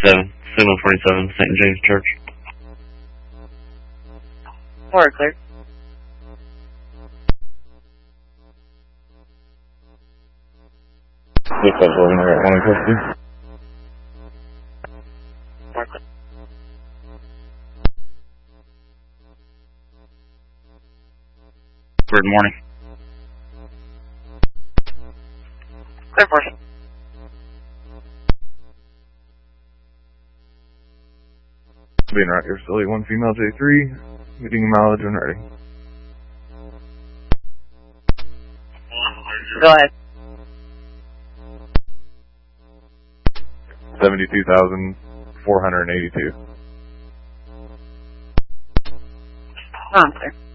Signal 47, St. James Church. 4 clear. Yes, I got one in custody. 4 clear. Good morning. Clear portion. Being right here, facility 1 female J3, meeting mileage when ready. Go ahead. 72,482. I'm clear.